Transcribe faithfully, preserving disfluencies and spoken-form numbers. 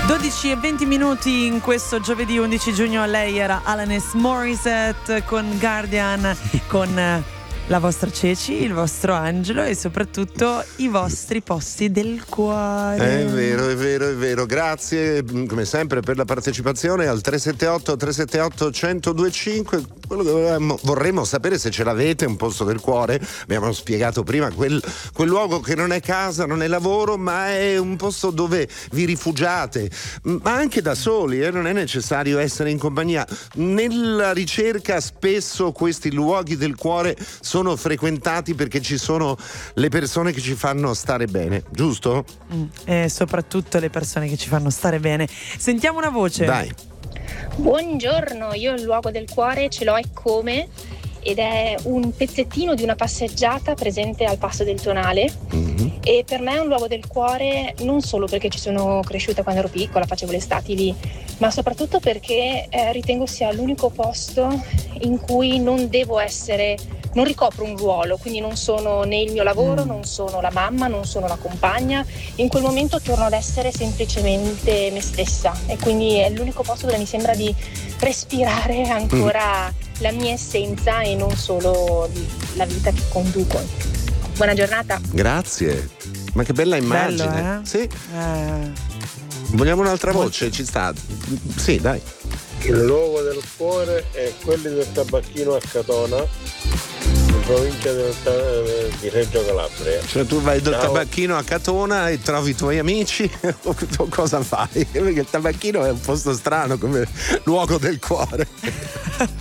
dodici e venti minuti in questo giovedì undici giugno. Lei era Alanis Morissette con Guardian, con la vostra Ceci, il vostro Angelo e soprattutto i vostri posti del cuore. È vero, è vero, è vero. Grazie come sempre per la partecipazione al tre sette otto tre sette otto uno zero due cinque. Quello che vorremmo, vorremmo sapere se ce l'avete un posto del cuore. Abbiamo spiegato prima quel, quel luogo che non è casa, non è lavoro, ma è un posto dove vi rifugiate, ma anche da soli, eh? Non è necessario essere in compagnia. Nella ricerca spesso questi luoghi del cuore sono frequentati perché ci sono le persone che ci fanno stare bene, giusto? Mm, e soprattutto le persone che ci fanno stare bene. Sentiamo una voce. Dai. Buongiorno, io il luogo del cuore ce l'ho e come, ed è un pezzettino di una passeggiata presente al Passo del Tonale. Mm-hmm. E per me è un luogo del cuore non solo perché ci sono cresciuta quando ero piccola, facevo le estati lì, ma soprattutto perché eh, ritengo sia l'unico posto in cui non devo essere, non ricopro un ruolo, quindi non sono né il mio lavoro, mm. non sono la mamma, non sono la compagna. In quel momento torno ad essere semplicemente me stessa, e quindi è l'unico posto dove mi sembra di respirare ancora mm. la mia essenza e non solo la vita che conduco. Buona giornata. Grazie. Ma che bella immagine. Bello, eh? Sì. Eh. Vogliamo un'altra voce? Ci sta. Sì, dai. Il luogo del cuore è quelli del tabacchino a Catona, in provincia del, di Reggio Calabria. Cioè tu vai dal Ciao. tabacchino a Catona e trovi i tuoi amici o cosa fai? Perché il tabacchino è un posto strano come luogo del cuore.